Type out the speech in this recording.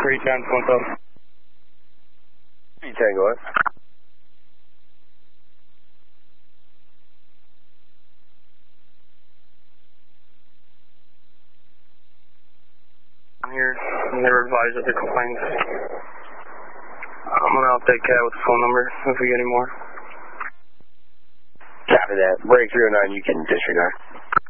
3 times 1000. Tango F. I'm here. Never advised of the complaints. I'm gonna update Cat with the phone number if we get any more. Copy that. Break 309, you can disregard.